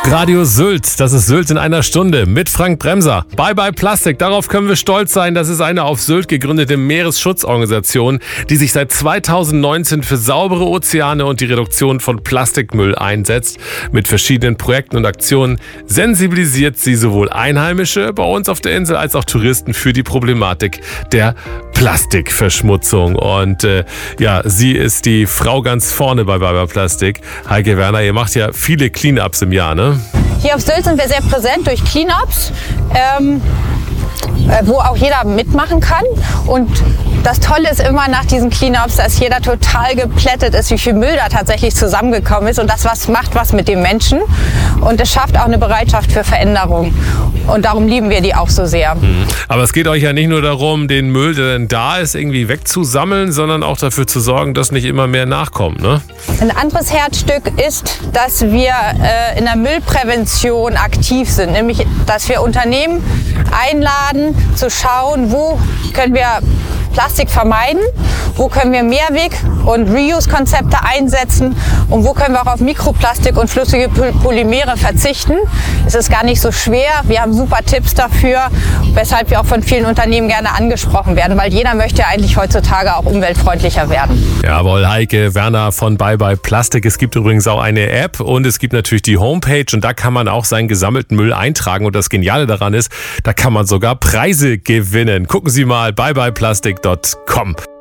Radio Sylt, das ist Sylt in einer Stunde mit Frank Bremser. Bye Bye Plastik, darauf können wir stolz sein. Das ist eine auf Sylt gegründete Meeresschutzorganisation, die sich seit 2019 für saubere Ozeane und die Reduktion von Plastikmüll einsetzt. Mit verschiedenen Projekten und Aktionen sensibilisiert sie sowohl Einheimische bei uns auf der Insel als auch Touristen für die Problematik der Plastikverschmutzung. Und sie ist die Frau ganz vorne bei Bye Bye Plastik. Heike Werner, ihr macht ja viele Cleanups im Jahr, ne? Hier auf Sylt sind wir sehr präsent durch Cleanups, wo auch jeder mitmachen kann. Und das Tolle ist immer nach diesen Cleanups, dass jeder total geplättet ist, wie viel Müll da tatsächlich zusammengekommen ist. Und das macht was mit dem Menschen. Und es schafft auch eine Bereitschaft für Veränderung. Und darum lieben wir die auch so sehr. Aber es geht euch ja nicht nur darum, den Müll, der denn da ist, irgendwie wegzusammeln, sondern auch dafür zu sorgen, dass nicht immer mehr nachkommt, ne? Ein anderes Herzstück ist, dass wir in der Müllprävention aktiv sind. Nämlich, dass wir Unternehmen einladen, zu schauen, wo können wir Plastik vermeiden, wo können wir Mehrweg- und Reuse-Konzepte einsetzen und wo können wir auch auf Mikroplastik und flüssige Polymere verzichten. Es ist gar nicht so schwer, wir haben super Tipps dafür, weshalb wir auch von vielen Unternehmen gerne angesprochen werden, weil jeder möchte ja eigentlich heutzutage auch umweltfreundlicher werden. Jawohl, Heike Werner von Bye Bye Plastik. Es gibt übrigens auch eine App und es gibt natürlich die Homepage und da kann man auch seinen gesammelten Müll eintragen und das Geniale daran ist, da kann man sogar Preise gewinnen. Gucken Sie mal, byebyeplastik.com.